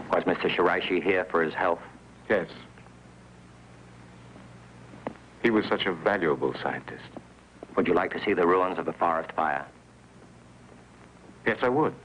Was Mr. Shiraishi here for his health? Yes. He was such a valuable scientist. Would you like to see the ruins of the forest fire? Yes, I would.